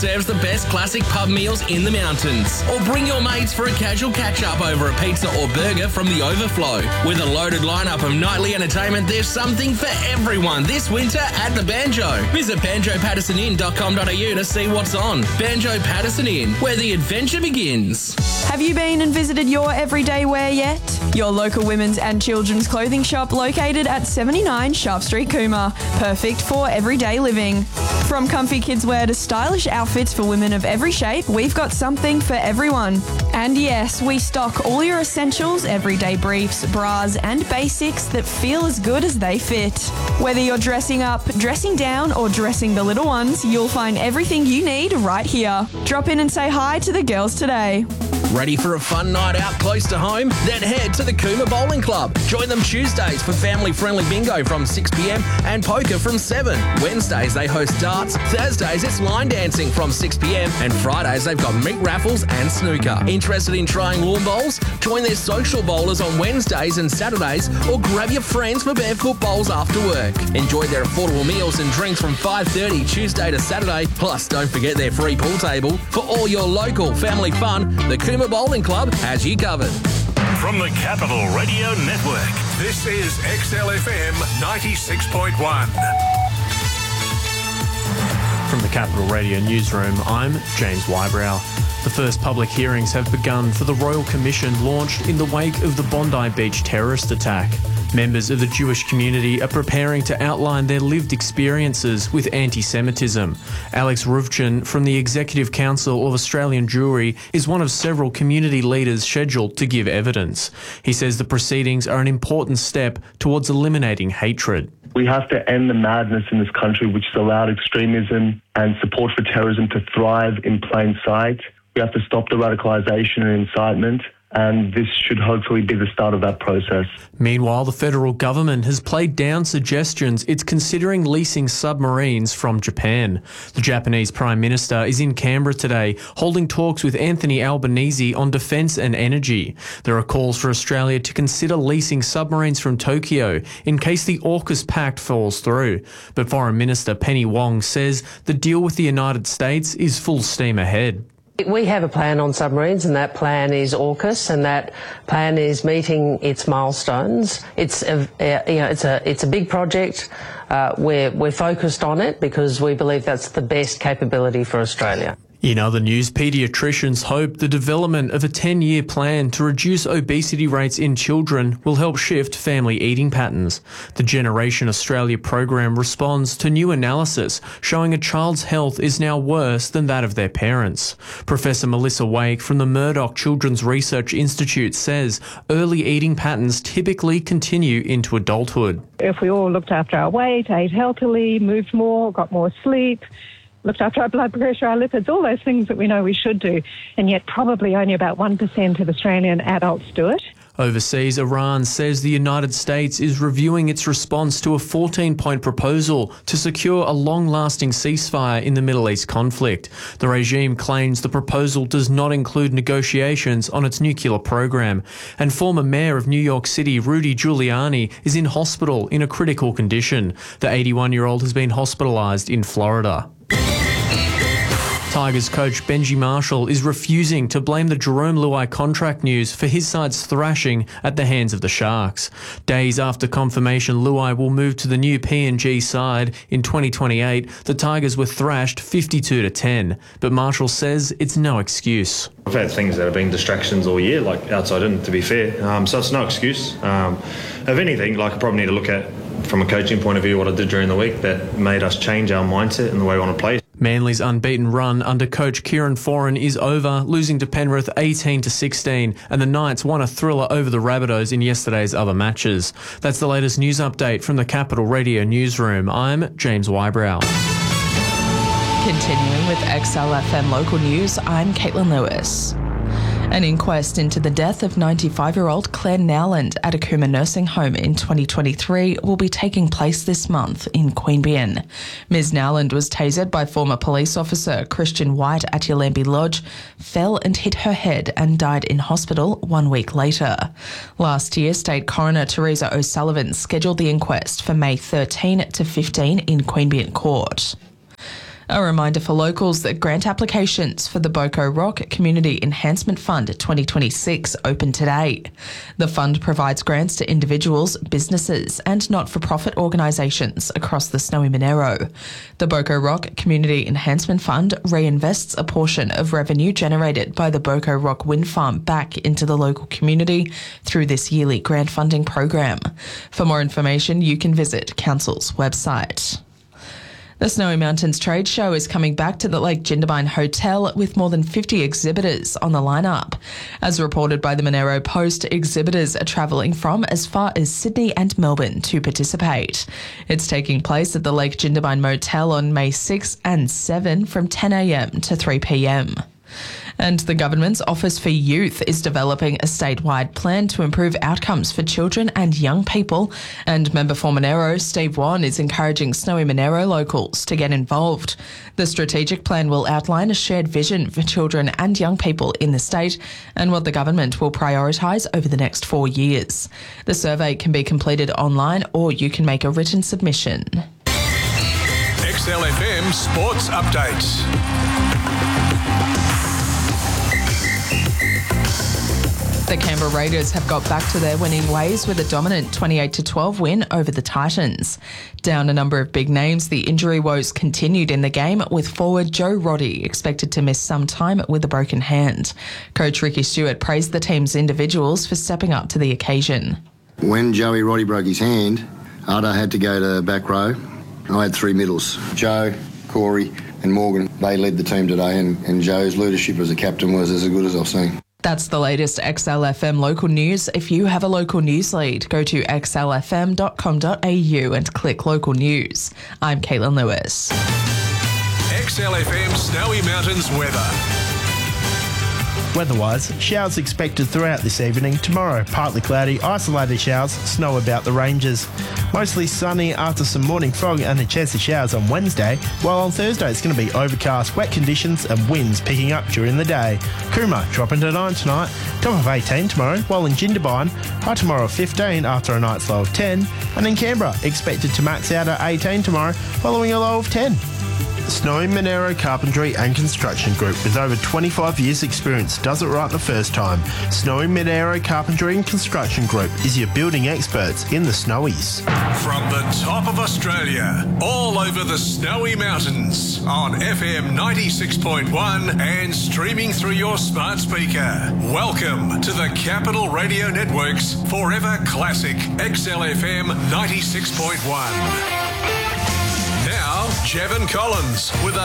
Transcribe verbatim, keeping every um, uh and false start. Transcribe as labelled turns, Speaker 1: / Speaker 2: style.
Speaker 1: serves the best classic pub meals in the mountains. Or bring your mates for a casual catch-up over a pizza or burger from the Overflow. With a loaded lineup of nightly entertainment, there's something for everyone this winter at the Banjo. Visit banjo patterson inn dot com dot a u to see what's on. Banjo Patterson Inn, where the adventure begins.
Speaker 2: Have you been and visited your everyday wear yet? Your local women's and children's clothing shop located at seventy-nine Sharp Street, Cooma. Perfect for everyday living. From comfy kids wear to stylish outfits for women of every shape, we've got something for everyone. And yes, we stock all your essentials, everyday briefs, bras and basics that feel as good as they fit. Whether you're dressing up, dressing down or dressing the little ones, you'll find everything you need right here. Drop in and say hi to the girls today.
Speaker 1: Ready for a fun night out close to home? Then head to the Cooma Bowling Club. Join them Tuesdays for family-friendly bingo from six p m and poker from seven. Wednesdays they host darts. Thursdays it's line dancing from six p m and Fridays they've got meat raffles and snooker. Interested in trying lawn bowls? Join their social bowlers on Wednesdays and Saturdays or grab your friends for barefoot bowls after work. Enjoy their affordable meals and drinks from five thirty Tuesday to Saturday. Plus, don't forget their free pool table. For all your local family fun, the Cooma Bowling Club has you covered.
Speaker 3: From the Capital Radio Network, this is X L F M ninety-six point one.
Speaker 4: From the Capital Radio Newsroom, I'm James Wybrow. The first public hearings have begun for the Royal Commission launched in the wake of the Bondi Beach terrorist attack. Members of the Jewish community are preparing to outline their lived experiences with anti-Semitism. Alex Ruvchin from the Executive Council of Australian Jewry is one of several community leaders scheduled to give evidence. He says the proceedings are an important step towards eliminating hatred.
Speaker 5: We have to end the madness in this country which has allowed extremism and support for terrorism to thrive in plain sight. We have to stop the radicalisation and incitement, and this should hopefully be the start of that process.
Speaker 4: Meanwhile, the federal government has played down suggestions it's considering leasing submarines from Japan. The Japanese Prime Minister is in Canberra today, holding talks with Anthony Albanese on defence and energy. There are calls for Australia to consider leasing submarines from Tokyo in case the AUKUS pact falls through. But Foreign Minister Penny Wong says the deal with the United States is full steam ahead.
Speaker 6: We have a plan on submarines, and that plan is AUKUS, and that plan is meeting its milestones. It's a, you know, it's a it's a big project. Uh, we're we're focused on it because we believe that's the best capability for Australia.
Speaker 4: In other news, paediatricians hope the development of a ten-year plan to reduce obesity rates in children will help shift family eating patterns. The Generation Australia program responds to new analysis showing a child's health is now worse than that of their parents. Professor Melissa Wake from the Murdoch Children's Research Institute says early eating patterns typically continue into adulthood.
Speaker 7: If we all looked after our weight, ate healthily, moved more, got more sleep, looked after our blood pressure, our lipids, all those things that we know we should do, and yet probably only about one percent of Australian adults do it.
Speaker 4: Overseas, Iran says the United States is reviewing its response to a fourteen-point proposal to secure a long-lasting ceasefire in the Middle East conflict. The regime claims the proposal does not include negotiations on its nuclear program. And former mayor of New York City, Rudy Giuliani, is in hospital in a critical condition. The eighty-one-year-old has been hospitalised in Florida. Tigers coach Benji Marshall is refusing to blame the Jerome Luai contract news for his side's thrashing at the hands of the Sharks. Days after confirmation Luai will move to the new P N G side in twenty twenty-eight, the Tigers were thrashed fifty-two to ten. But Marshall says it's no excuse.
Speaker 8: I've had things that have been distractions all year, like outside in, to be fair. Um, so it's no excuse. Um, if anything, like I probably need to look at, from a coaching point of view, what I did during the week that made us change our mindset and the way we want to play.
Speaker 4: Manly's unbeaten run under coach Kieran Foran is over, losing to Penrith eighteen to sixteen, and the Knights won a thriller over the Rabbitohs in yesterday's other matches. That's the latest news update from the Capital Radio Newsroom. I'm James Wybrow.
Speaker 9: Continuing with X L F M local news, I'm Caitlin Lewis. An inquest into the death of ninety-five-year-old Claire Nowland at a Cooma nursing home in twenty twenty-three will be taking place this month in Queanbeyan. Miz Nowland was tasered by former police officer Christian White at Yallambee Lodge, fell and hit her head and died in hospital one week later. Last year, State Coroner Teresa O'Sullivan scheduled the inquest for May thirteenth to fifteenth in Queanbeyan Court. A reminder for locals that grant applications for the Boco Rock Community Enhancement Fund twenty twenty-six open today. The fund provides grants to individuals, businesses and not-for-profit organisations across the Snowy Monaro. The Boco Rock Community Enhancement Fund reinvests a portion of revenue generated by the Boco Rock Wind Farm back into the local community through this yearly grant funding program. For more information, you can visit Council's website. The Snowy Mountains Trade Show is coming back to the Lake Jindabyne Hotel with more than fifty exhibitors on the lineup. As reported by the Monaro Post, exhibitors are travelling from as far as Sydney and Melbourne to participate. It's taking place at the Lake Jindabyne Motel on May sixth and seventh from ten a m to three p m. And the government's Office for Youth is developing a statewide plan to improve outcomes for children and young people. And member for Monaro, Steve Wan, is encouraging Snowy Monaro locals to get involved. The strategic plan will outline a shared vision for children and young people in the state and what the government will prioritise over the next four years. The survey can be completed online or you can make a written submission.
Speaker 3: X L F M Sports Updates.
Speaker 9: The Canberra Raiders have got back to their winning ways with a dominant twenty-eight to twelve win over the Titans. Down a number of big names, the injury woes continued in the game, with forward Joe Roddy expected to miss some time with a broken hand. Coach Ricky Stewart praised the team's individuals for stepping up to the occasion.
Speaker 10: When Joey Roddy broke his hand, Ardo had to go to back row. I had three middles, Joe, Corey and Morgan. They led the team today, and, and Joe's leadership as a captain was as good as I've seen.
Speaker 9: That's the latest X L F M local news. If you have a local news lead, go to x l f m dot com dot a u and click local news. I'm Caitlin Lewis.
Speaker 3: X L F M Snowy Mountains weather.
Speaker 11: Weather-wise, showers expected throughout this evening. Tomorrow, partly cloudy, isolated showers, snow about the ranges. Mostly sunny after some morning fog and a chance of showers on Wednesday, while on Thursday it's going to be overcast, wet conditions and winds picking up during the day. Cooma dropping to nine tonight, top of eighteen tomorrow, while in Jindabyne, high tomorrow of fifteen after a night's low of ten, and in Canberra, expected to max out at eighteen tomorrow, following a low of ten. Snowy Monaro Carpentry and Construction Group, with over twenty-five years experience, does it right the first time. Snowy Monaro Carpentry and Construction Group is your building experts in the Snowies.
Speaker 3: From the top of Australia, all over the Snowy Mountains, on F M ninety-six point one and streaming through your smart speaker. Welcome to the Capital Radio Network's Forever Classic X L F M ninety-six point one. Now, Jevon Collins with a